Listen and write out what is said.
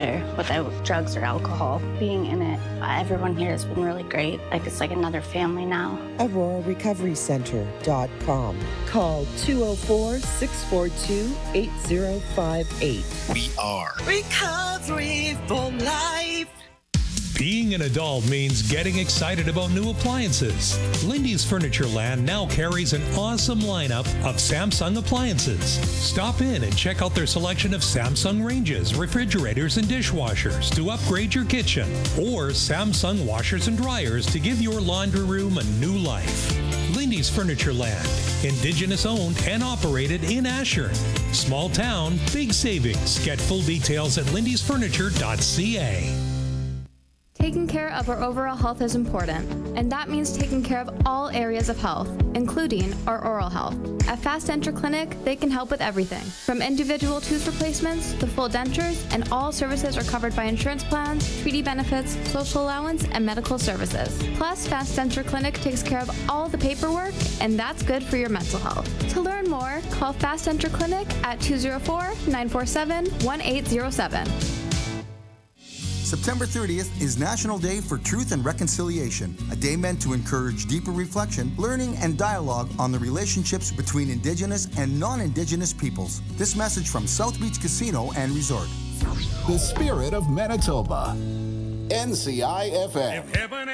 without drugs or alcohol. Being in it, everyone here has been really great. Like, it's like another family now. AuroraRecoveryCenter.com. Call 204-642-8058. We are Recovery for Life. Being an adult means getting excited about new appliances. Lindy's Furniture Land now carries an awesome lineup of Samsung appliances. Stop in and check out their selection of Samsung ranges, refrigerators, and dishwashers to upgrade your kitchen, or Samsung washers and dryers to give your laundry room a new life. Lindy's Furniture Land, Indigenous owned and operated in Ashern. Small town, big savings. Get full details at lindysfurniture.ca. Taking care of our overall health is important, and that means taking care of all areas of health, including our oral health. At Fast Denture Clinic, they can help with everything, from individual tooth replacements to full dentures, and all services are covered by insurance plans, treaty benefits, social allowance, and medical services. Plus, Fast Denture Clinic takes care of all the paperwork, and that's good for your mental health. To learn more, call Fast Denture Clinic at 204-947-1807. September 30th is National Day for Truth and Reconciliation, a day meant to encourage deeper reflection, learning, and dialogue on the relationships between Indigenous and non-Indigenous peoples. This message from South Beach Casino and Resort. the spirit of Manitoba. NCIFM.